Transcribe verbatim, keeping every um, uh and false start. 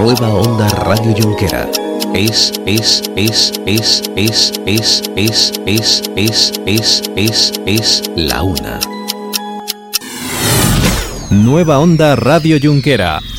Nueva Onda Radio Junquera. Es, es, es, es, es, es, es, es, es, es, es, es la una. Nueva Onda Radio Junquera.